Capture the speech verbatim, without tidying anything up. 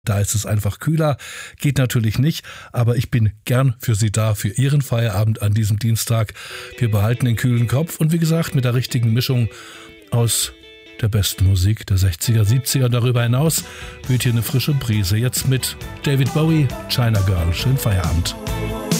Da ist es einfach kühler, geht natürlich nicht, aber ich bin gern für Sie da, für Ihren Feierabend an diesem Dienstag. Wir behalten den kühlen Kopf und wie gesagt mit der richtigen Mischung aus der besten Musik der sechziger, siebziger und darüber hinaus weht hier eine frische Brise. Jetzt mit David Bowie, China Girl. Schönen Feierabend.